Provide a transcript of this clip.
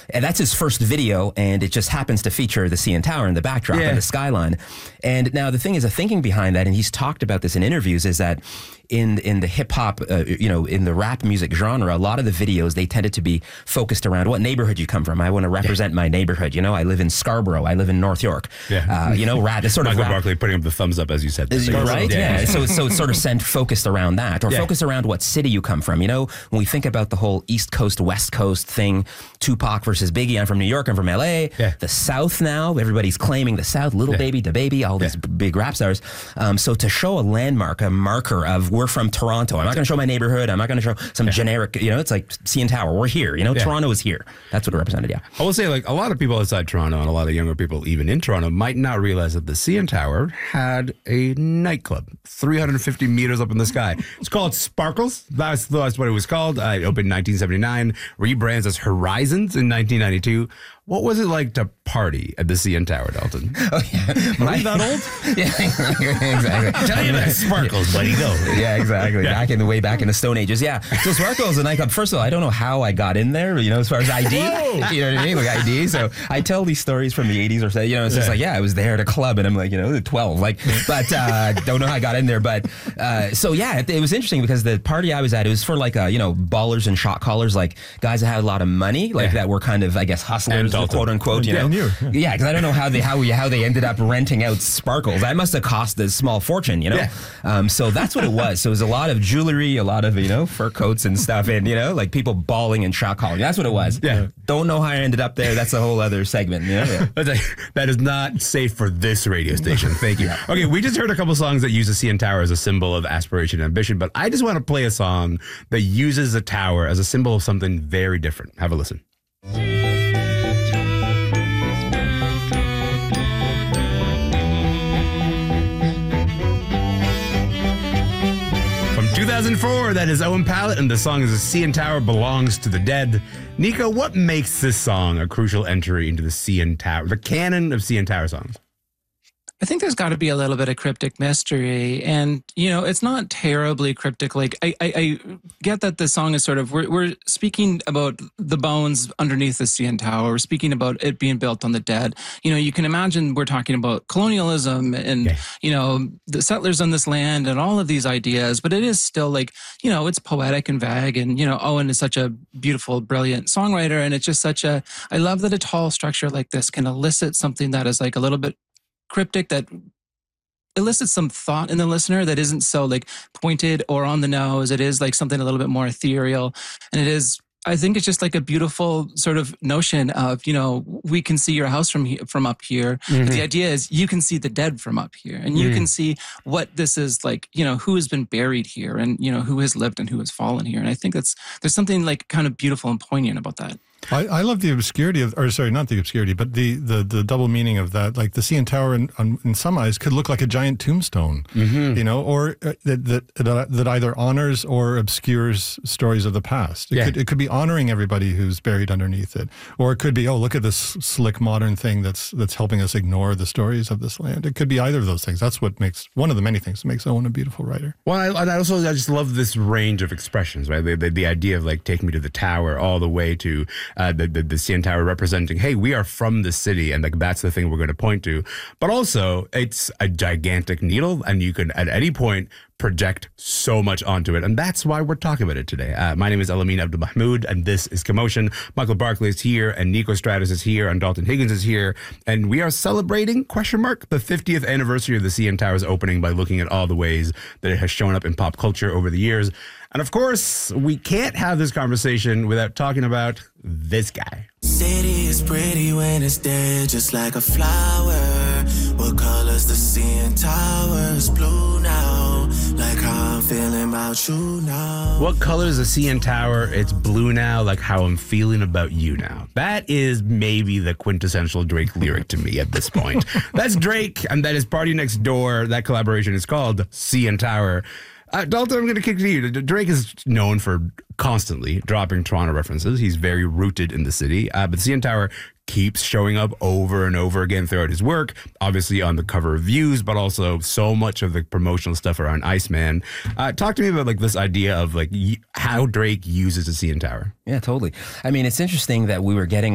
And that's his first video, and it just happens to feature the CN Tower in the backdrop and the skyline. And now the thing is, the thinking behind that, and he's talked about this in interviews, is that in the hip hop, in the rap music genre, a lot of the videos, they tended to be focused around what neighborhood you come from. I want to represent my neighborhood. I live in Scarborough. I live in North York. Rap is sort of Michael Barkley putting up the thumbs up as you said. Right? Yeah. So it's sort of focused around that, or focused around what city you come from. When we think about the whole East Coast, West Coast thing, Tupac versus Biggie, I'm from New York, I'm from LA. Yeah. The South now, everybody's claiming the South, Little Baby, DaBaby, all these big rap stars. So to show a landmark, a marker of we're from Toronto, I'm not going to show my neighborhood, I'm not going to show some generic, it's like CN Tower, we're here, Toronto is here. That's what it represented, I will say, a lot of people outside Toronto and a lot of younger people even in Toronto might not realize that the CN Tower had a nightclub 350 meters up in the sky. It's called Sparkles. That's what it was called. It opened in 1979, rebrands as Horizons in 1992. What was it like to party at the CN Tower, Dalton? Oh, yeah. Are you that old? Yeah, exactly. Tell you that Sparkles, buddy, go. Yeah, exactly. Back in the Stone Ages. Yeah. So Sparkles is a nightclub. First of all, I don't know how I got in there, as far as ID. You know what I mean? Like ID. So I tell these stories from the 80s or so, it's just I was there at a club and I'm like, 12. But don't know how I got in there. But it was interesting because the party I was at, it was for ballers and shot callers, guys that had a lot of money, that were kind of, I guess, hustlers, quote unquote, because I don't know how they ended up renting out Sparkles. That must have cost a small fortune, so that's what it was. So it was a lot of jewelry, a lot of fur coats and stuff, and people bawling and shot calling. That's what it was. Don't know how I ended up there. That's a whole other segment. That is not safe for this radio station. Thank you. Okay, we just heard a couple songs that use the CN Tower as a symbol of aspiration and ambition, but I just want to play a song that uses the tower as a symbol of something very different. Have a listen. From 2004, that is Owen Pallett, and the song is "The CN Tower Belongs to the Dead." Nico, what makes this song a crucial entry into the CN Tower, the canon of CN Tower songs? I think there's got to be a little bit of cryptic mystery, and it's not terribly cryptic. I get that the song is sort of we're speaking about the bones underneath the CN Tower. We're speaking about it being built on the dead. You can imagine we're talking about colonialism and the settlers on this land and all of these ideas, but it is still it's poetic and vague. And Owen is such a beautiful, brilliant songwriter, and it's just I love that a tall structure like this can elicit something that is a little bit cryptic, that elicits some thought in the listener that isn't so pointed or on the nose. It is something a little bit more ethereal, and it is, I think it's just a beautiful sort of notion of, we can see your house from up here. Mm-hmm. But the idea is you can see the dead from up here, and you can see what this is who has been buried here, and who has lived and who has fallen here. And I think there's something kind of beautiful and poignant about that. I love the obscurity of, or sorry, not the obscurity, but the double meaning of that. The CN Tower in some eyes could look like a giant tombstone, or that either honors or obscures stories of the past. It could be honoring everybody who's buried underneath it, or it could be, look at this slick modern thing that's helping us ignore the stories of this land. It could be either of those things. That's what makes, one of the many things that makes Owen a beautiful writer. Well, I just love this range of expressions, right? The idea of take me to the tower all the way to the CN Tower representing, hey, we are from the city, and that's the thing we're going to point to. But also, it's a gigantic needle, and you can at any point project so much onto it, and that's why we're talking about it today. My name is Elamin Abdul-Mahmoud, and this is Commotion. Michael Barkley is here, and Nico Stratus is here, and Dalton Higgins is here, and we are celebrating, the 50th anniversary of the CN Tower's opening by looking at all the ways that it has shown up in pop culture over the years. And of course, we can't have this conversation without talking about this guy. City is pretty when it's dead, just like a flower. What color's the CN Tower? It's blue now, like how I'm feeling about you now. What color is the CN Tower? It's blue now, like how I'm feeling about you now. That is maybe the quintessential Drake lyric to me at this point. That's Drake, and that is Party Next Door. That collaboration is called CN Tower. Dalton, I'm going to kick to you. Drake is known for constantly dropping Toronto references. He's very rooted in the city. But CN Tower keeps showing up over and over again throughout his work, obviously on the cover of Views, but also so much of the promotional stuff around Iceman. Talk to me about this idea of how Drake uses the CN Tower. Yeah, totally. I mean, it's interesting that we were getting